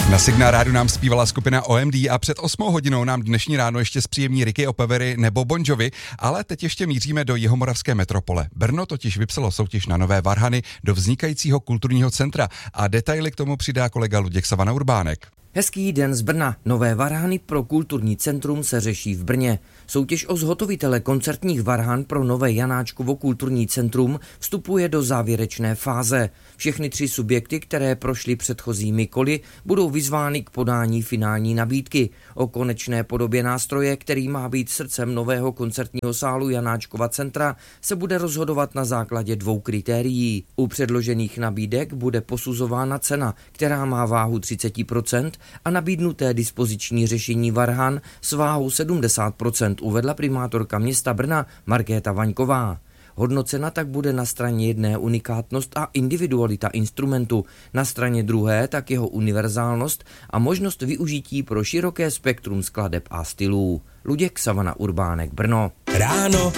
Na Signál rádu nám zpívala skupina OMD a před 8 hodinou nám dnešní ráno ještě zpříjemní Ricky Opevery nebo Bon Jovi, ale teď ještě míříme do jihomoravské metropole. Brno totiž vypsalo soutěž na nové varhany do vznikajícího kulturního centra a detaily k tomu přidá kolega Luděk Savana Urbánek. Hezký den z Brna. Nové varhany pro kulturní centrum se řeší v Brně. Soutěž o zhotovitele koncertních varhan pro nové Janáčkovo kulturní centrum vstupuje do závěrečné fáze. Všechny 3 subjekty, které prošly předchozími koly, budou vyzvány k podání finální nabídky. O konečné podobě nástroje, který má být srdcem nového koncertního sálu Janáčkova centra, se bude rozhodovat na základě 2 kritérií. U předložených nabídek bude posuzována cena, která má váhu 30%, a nabídnuté dispoziční řešení varhan s váhou 70%, uvedla primátorka města Brna Markéta Vaňková. Hodnocena tak bude na straně jedné unikátnost a individualita instrumentu, na straně druhé tak jeho univerzálnost a možnost využití pro široké spektrum skladeb a stylů. Luděk Savana Urbánek, Brno. Ráno